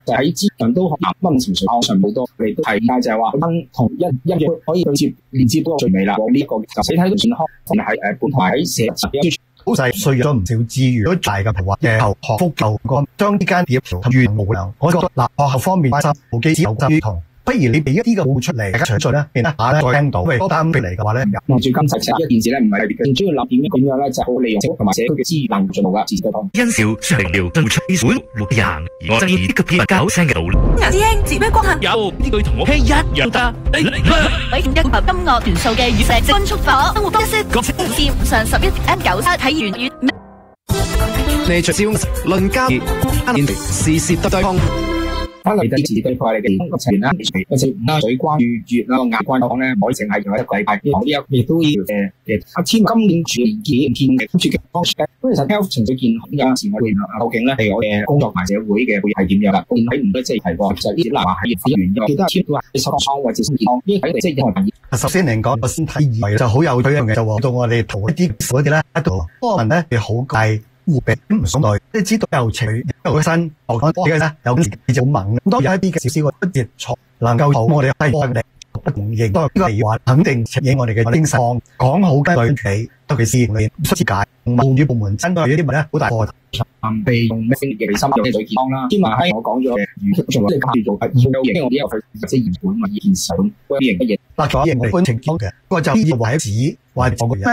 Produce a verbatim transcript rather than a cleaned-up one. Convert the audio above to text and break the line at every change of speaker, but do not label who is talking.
就喺資訊都可以溫潛水網上好多，你都係，但係就係話溫同一一樣可以對接連接到最尾啦。呢、這個就你睇到健康，喺誒本台喺社實
好細削弱咗唔少資源，都大嘅話嘅後學福舊個將呢間碟完無量。我覺得嗱學校方面關心部機只有關於同。不如你俾一啲嘅報出嚟，大家詳細咧，然後下咧再聽到，喂多單俾嚟嘅話咧，
望住今集一件事咧，唔係最主要諗點樣點樣咧，就好利用同埋社區嘅資源進步噶，自己方。
因少常聊進吹水活人，而我真係呢個片搞聲嘅道理。
牙師兄，自咩光行？
有呢句同我 K 一樣得。你嚟啦！
俾一合音樂元素嘅月石君速火，生活多一些。國線上十一 M 九三睇完月。
你出招論家，時時對對抗。
翻嚟第二次對話你哋前啦，或者啦水關於月啦個眼關講咧，唔可以淨係用一個禮拜。呢一亦都要嘅嘅。阿千今年住年見見嘅，跟住嘅方式咧，咁其實 health 情緒健康有陣時我會究竟咧係我嘅工作同埋社會嘅會係點樣啦？見喺唔多即係提過，就呢啲嗱話係啲原因，記得千都係受傷或者心健康呢啲睇嚟即係因為病。
首先嚟講，我先睇以為就好有趣嘅，就到我哋圖一啲嗰啲咧喺度，多人咧係好介。護病唔想耐，即係知道有情緒有個身，我講嘅咧有陣時就好猛。咁當然有一啲嘅少少嘅不接錯，能夠好我哋低我哋不同認，都係呢個話肯定影我哋嘅精神。講好跟對你，尤其是你出之解，務與部門真都係一啲乜咧好大課題。
被用咩嘅心嘅最健康啦，添埋喺我講咗嘅語仲有叫做要型，因為我呢有佢即係原本嘛，以前想嗰啲型嘅嘢，
嗱，講型我哋觀情況嘅，不過就呢啲位置或者講嘅嘢。